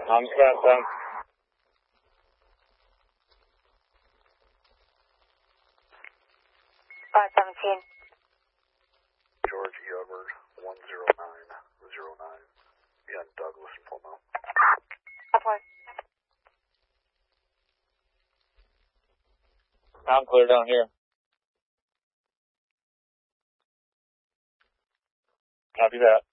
I'm set, 517. George Hubbard, 10909 in Douglas and Plymouth. Upward. I'm clear down here. Copy that.